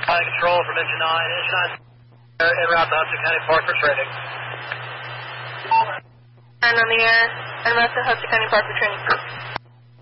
County Control from Engine 9. Engine 9 en route to Hudson County Park for training. And on the air, en route to Hudson County Park for training.